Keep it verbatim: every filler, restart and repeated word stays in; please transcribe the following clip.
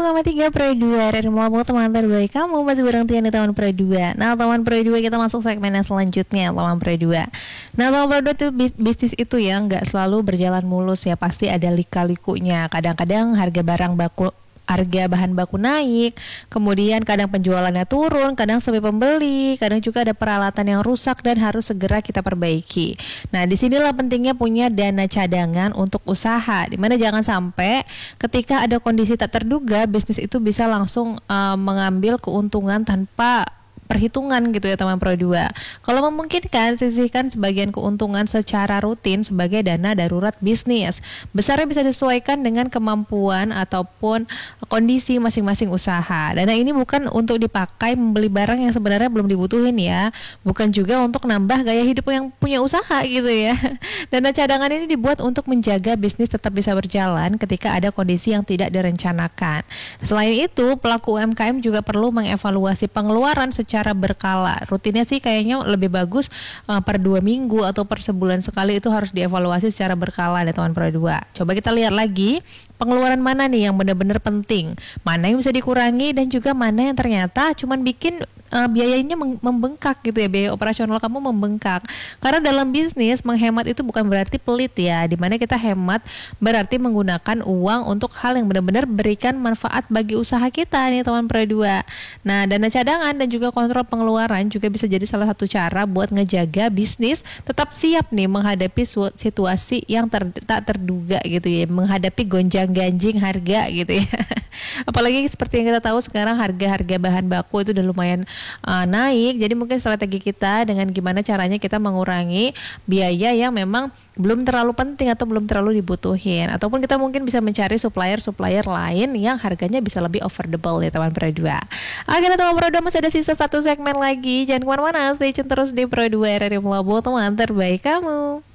seratus koma tiga Pro dua dari Melabu, teman terbaik kamu. Masih bareng Tian di Teman Pro dua. Nah, Teman Pro dua, kita masuk segmen yang selanjutnya, Teman Pro dua. Nah, Teman Pro dua itu bisnis itu ya nggak selalu berjalan mulus ya, pasti ada lika-likunya. Kadang-kadang harga barang baku harga bahan baku naik, kemudian kadang penjualannya turun, kadang sepi pembeli, kadang juga ada peralatan yang rusak dan harus segera kita perbaiki. Nah, disinilah pentingnya punya dana cadangan untuk usaha, dimana jangan sampai ketika ada kondisi tak terduga, bisnis itu bisa langsung uh, mengambil keuntungan tanpa perhitungan gitu ya, Teman Pro dua. Kalau memungkinkan, sisihkan sebagian keuntungan secara rutin sebagai dana darurat bisnis. Besarnya bisa disesuaikan dengan kemampuan ataupun kondisi masing-masing usaha. Dana ini bukan untuk dipakai membeli barang yang sebenarnya belum dibutuhin ya, bukan juga untuk nambah gaya hidup yang punya usaha gitu ya. Dana cadangan ini dibuat untuk menjaga bisnis tetap bisa berjalan ketika ada kondisi yang tidak direncanakan. Selain itu, pelaku U M K M juga perlu mengevaluasi pengeluaran secara berkala. Rutinnya sih kayaknya lebih bagus uh, per dua minggu atau per sebulan sekali, itu harus dievaluasi secara berkala deh, Teman Pro dua. Coba kita lihat lagi pengeluaran mana nih yang benar-benar penting, mana yang bisa dikurangi, dan juga mana yang ternyata cuman bikin uh, biayanya membengkak gitu ya, biaya operasional kamu membengkak. Karena dalam bisnis menghemat itu bukan berarti pelit ya, dimana kita hemat berarti menggunakan uang untuk hal yang benar-benar berikan manfaat bagi usaha kita nih, Teman Pro dua. Nah, dana cadangan dan juga kontrol pengeluaran juga bisa jadi salah satu cara buat ngejaga bisnis tetap siap nih menghadapi situasi yang ter, tak terduga gitu ya, menghadapi gonjang-ganjing harga gitu ya. Apalagi seperti yang kita tahu sekarang harga-harga bahan baku itu udah lumayan uh, naik. Jadi mungkin strategi kita dengan gimana caranya kita mengurangi biaya yang memang belum terlalu penting atau belum terlalu dibutuhin, ataupun kita mungkin bisa mencari supplier-supplier lain yang harganya bisa lebih affordable ya, Teman Pro dua. Oke, Teman Pro dua, masih ada sisa satu segmen lagi. Jangan kemana-mana, stay tune terus di Pro dua dari Melabu, teman terbaik kamu.